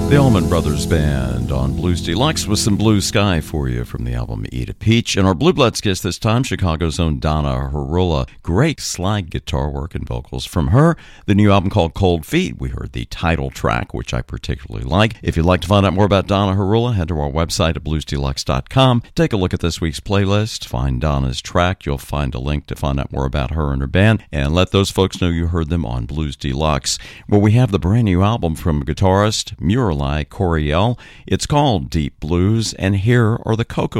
The Allman Brothers Band on Blues Deluxe with some Blue Sky for you from the album Eat a Peach. And our Blue Bloods guest this time, Chicago's own Donna Harula. Great slide guitar work and vocals from her. The new album called Cold Feet. We heard the title track, which I particularly like. If you'd like to find out more about Donna Harula, head to our website at bluesdeluxe.com. Take a look at this week's playlist. Find Donna's track. You'll find a link to find out more about her and her band. And let those folks know you heard them on Blues Deluxe, where we have the brand new album from guitarist Murali Coryell. It's called Deep Blues, and here are the Cocoa